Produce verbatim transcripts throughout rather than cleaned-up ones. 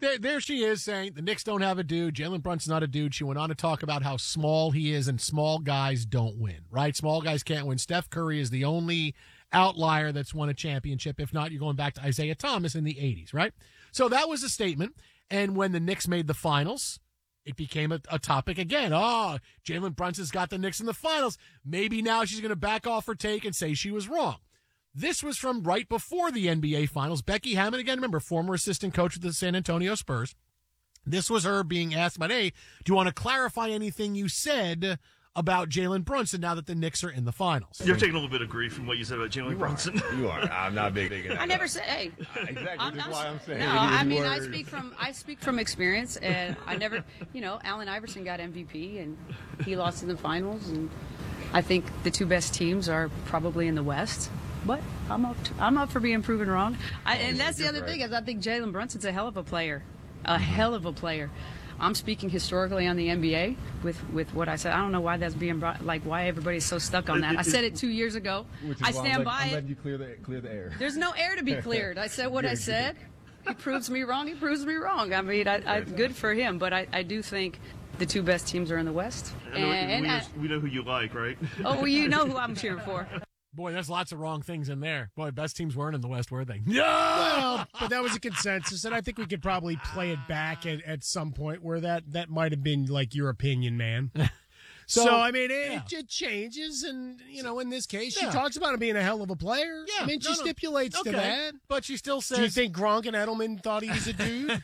there, there she is saying the Knicks don't have a dude. Jalen Brunson's not a dude. She went on to talk about how small he is, and small guys don't win, right? Small guys can't win. Steph Curry is the only outlier that's won a championship. If not, you're going back to Isaiah Thomas in the eighties, right? So that was a statement. And when the Knicks made the finals, it became a, a topic again. Oh, Jalen Brunson's got the Knicks in the finals. Maybe now she's going to back off her take and say she was wrong. This was from right before the N B A Finals. Becky Hammon, again, remember, former assistant coach with the San Antonio Spurs. This was her being asked about, hey, do you want to clarify anything you said about Jalen Brunson now that the Knicks are in the finals? You're taking a little bit of grief from what you said about Jalen Brunson. You are. I'm not big. big I never said. Hey, exactly. I'm, That's I'm, why I'm saying. No, I mean I speak from I speak from experience, and I never. You know, Allen Iverson got M V P, and he lost in the finals, and I think the two best teams are probably in the West. But I'm up. To, I'm up for being proven wrong. I, and that's the other thing is I think Jalen Brunson's a hell of a player, a hell of a player. I'm speaking historically on the N B A with, with what I said. I don't know why that's being brought, like why everybody's so stuck on that. I said it two years ago. I stand by I'm it. letting you clear the clear the air. There's no air to be cleared. I said what I said. He proves me wrong. He proves me wrong. I mean, I, I, good for him. But I, I do think the two best teams are in the West. And, and we, and know, we know who you like, right? Oh, well, you know who I'm cheering for. Boy, there's lots of wrong things in there. Boy, best teams weren't in the West, were they? No! Well, but that was a consensus, and I think we could probably play it back at, at some point where that, that might have been, like, your opinion, man. so, so, I mean, it, yeah. it, it changes, and, you know, in this case, she Yeah. talks about him being a hell of a player. Yeah, I mean, no, she no. stipulates Okay. to that. But she still says... Do you think Gronk and Edelman thought he was a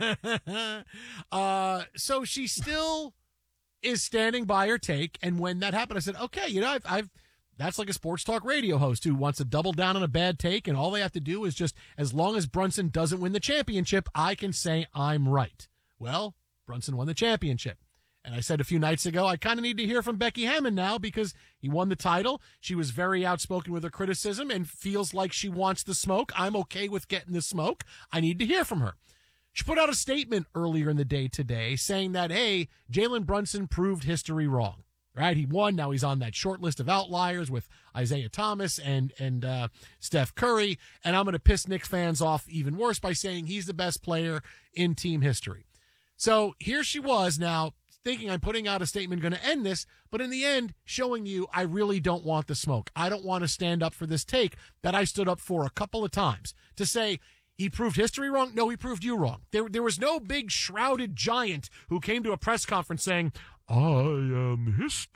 dude? uh, so she still is standing by her take, and when that happened, I said, okay, you know, I've... I've That's like a sports talk radio host who wants to double down on a bad take, and all they have to do is just, as long as Brunson doesn't win the championship, I can say I'm right. Well, Brunson won the championship. And I said a few nights ago, I kind of need to hear from Becky Hammon now because he won the title. She was very outspoken with her criticism and feels like she wants the smoke. I'm okay with getting the smoke. I need to hear from her. She put out a statement earlier in the day today saying that, hey, Jalen Brunson proved history wrong. Right, he won. Now he's on that short list of outliers with Isaiah Thomas and and uh, Steph Curry. And I'm going to piss Knicks fans off even worse by saying he's the best player in team history. So here she was now thinking I'm putting out a statement going to end this, but in the end, showing you I really don't want the smoke. I don't want to stand up for this take that I stood up for a couple of times to say he proved history wrong. No, he proved you wrong. There, there was no big shrouded giant who came to a press conference saying, I am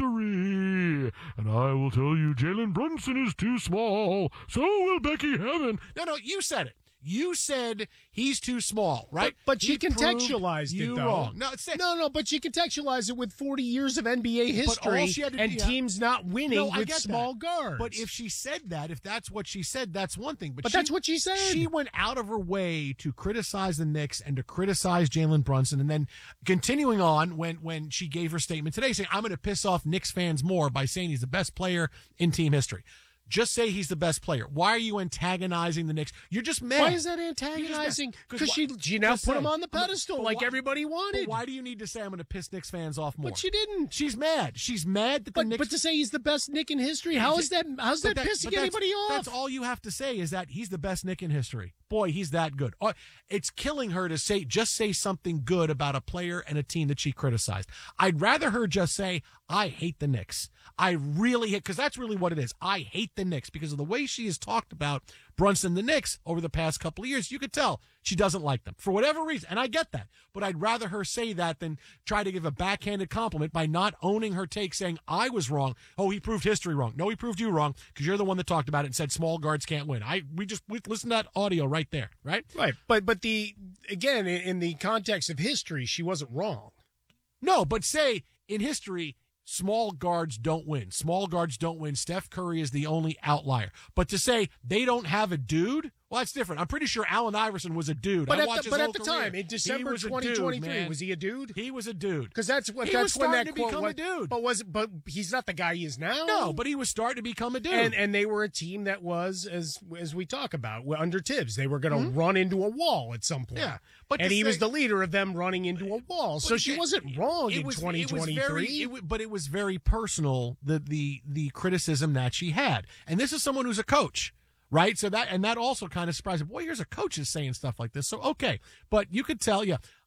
history, and I will tell you Jalen Brunson is too small, so will Becky Hammon. No, no, you said it. You said he's too small, right? But, but He she contextualized you it, though. Wrong. No, it's no, no, but she contextualized it with forty years of N B A history she had to and do- teams not winning No, I with get small that. guards. But if she said that, if that's what she said, that's one thing. But, But she, that's what she said. She went out of her way to criticize the Knicks and to criticize Jalen Brunson, and then continuing on when when she gave her statement today, saying, I'm going to piss off Knicks fans more by saying he's the best player in team history. Just say he's the best player. Why are you antagonizing the Knicks? You're just mad. Why is that antagonizing? Because she, she now Just put say. him on the pedestal But like why- everybody wanted. But why do you need to say I'm going to piss Knicks fans off more? But she didn't. She's mad. She's mad that the But, Knicks... but to say he's the best Nick in history, how is that? How's that, But that- pissing but that's- anybody off? That's all you have to say is that he's the best Knick in history. Boy, he's that good. Oh, it's killing her to say, just say something good about a player and a team that she criticized. I'd rather her just say, I hate the Knicks. I really hate, because that's really what it is. I hate the Knicks because of the way she has talked about Brunson and the Knicks over the past couple of years. You could tell she doesn't like them for whatever reason. And I get that. But I'd rather her say that than try to give a backhanded compliment by not owning her take, saying, I was wrong. Oh, he proved history wrong. No, he proved you wrong because you're the one that talked about it and said small guards can't win. I We just we listened to that audio right there, right? Right. But, but the, again, in, in the context of history, she wasn't wrong. No, but say in history, small guards don't win. Small guards don't win. Steph Curry is the only outlier. But to say they don't have a dude, well, that's different. I'm pretty sure Allen Iverson was a dude. But I at watched the, his but whole at the career. time, in December He was a twenty dude, twenty-three, man. was he a dude? He was a dude. Because that's what He that's was when starting that to quote become was, a dude. But was but he's not the guy he is now. No, but he was starting to become a dude. And and they were a team that was, as as we talk about, under Tibbs, they were going to Mm-hmm. run into a wall at some point. Yeah, but and to he say- was the leader of them running into a wall. So But she again, wasn't wrong it in was- twenty it was very- twenty-three. it wa- but it was very personal, the the the criticism that she had. And this is someone who's a coach. Right. So that and that also kind of surprised me. Boy, here's a coach is saying stuff like this. So, OK, but you could tell, yeah,